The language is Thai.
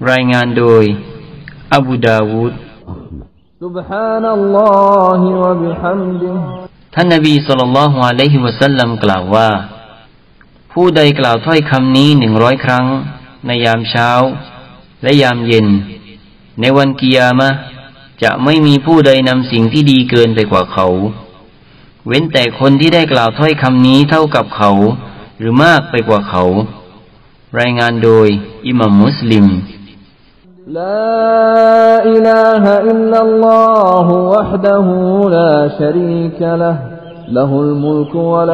รายงานโดยอบูดาวูด سبحان الله وبحمده ท่านนบีศ็อลลัลลอฮุอะลัยฮิวะซัลลัมกล่าวว่าผู้ใดกล่าวถ้อยคำนี้100 ครั้งในยามเช้าและยามเย็นในวันกิยามะห์จะไม่มีผู้ใดนำสิ่งที่ดีเกินไปกว่าเขาเว้นแต่คนที่ได้กล่าวถ้อยคำนี้เท่ากับเขาหรือมากไปกว่าเขารายงานโดยอิหม่ามมุสลิม لا إله إلا الله وحده لا شريك له له الملك